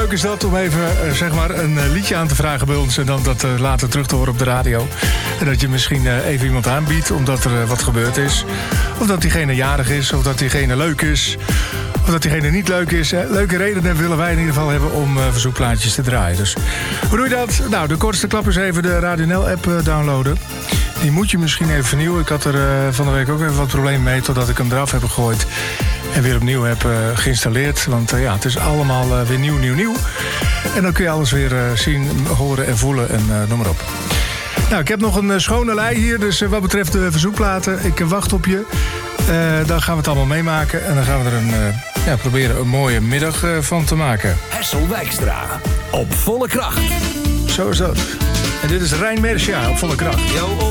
leuk is dat om even zeg maar een liedje aan te vragen bij ons... en dan dat later terug te horen op de radio. En dat je misschien even iemand aanbiedt omdat er wat gebeurd is. Of dat diegene jarig is, of dat diegene leuk is... of dat diegene niet leuk is. Leuke redenen willen wij in ieder geval hebben om verzoekplaatjes te draaien. Dus hoe doe je dat? Nou, de kortste klap is even de Radio NL-app downloaden. Die moet je misschien even vernieuwen. Ik had er van de week ook even wat problemen mee... totdat ik hem eraf heb gegooid en weer opnieuw heb geïnstalleerd. Want ja, het is allemaal weer nieuw. En dan kun je alles weer zien, horen en voelen en noem maar op. Nou, ik heb nog een schone lei hier, dus wat betreft de verzoekplaten... ik wacht op je. Dan gaan we het allemaal meemaken. En dan gaan we er proberen een mooie middag van te maken. Hessel Wijkstra, op volle kracht. Zo is dat. En dit is Rijn Mercia op volle kracht.